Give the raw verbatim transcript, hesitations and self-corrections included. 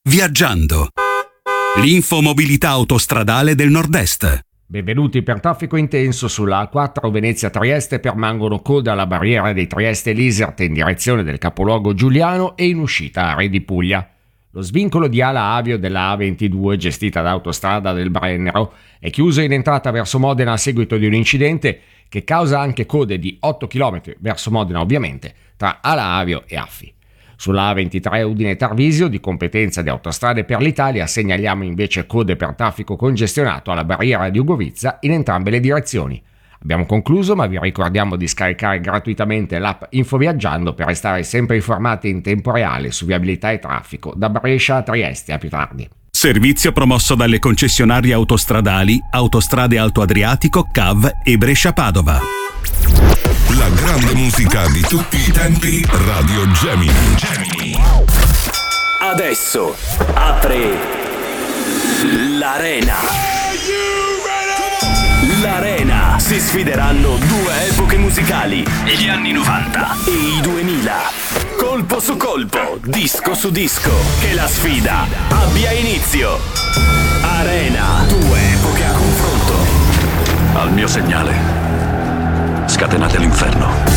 Viaggiando. L'infomobilità autostradale del Nord-Est. Benvenuti per traffico intenso sulla A quattro Venezia-Trieste. Permangono code alla barriera dei Trieste-Liserte in direzione del capoluogo giuliano e in uscita Are di Puglia. Lo svincolo di Ala Avio della A ventidue, gestita da Autostrada del Brennero, è chiuso in entrata verso Modena a seguito di un incidente che causa anche code di otto chilometri verso Modena, ovviamente, tra Ala Avio e Affi. Sulla A ventitré Udine-Tarvisio, di competenza di Autostrade per l'Italia, segnaliamo invece code per traffico congestionato alla barriera di Ugovizza in entrambe le direzioni. Abbiamo concluso, ma vi ricordiamo di scaricare gratuitamente l'app Infoviaggiando per restare sempre informati in tempo reale su viabilità e traffico da Brescia a Trieste. A più tardi. Servizio promosso dalle concessionarie autostradali Autostrade Alto Adriatico, C A V e Brescia-Padova. La grande musica di tutti i tempi, Radio Gemini. Gemini. Adesso apre l'Arena. L'Arena. Si sfideranno due epoche musicali, gli anni novanta e i duemila. Colpo su colpo, disco su disco. Che la sfida abbia inizio. Arena. Due epoche a confronto. Al mio segnale, scatenate l'inferno.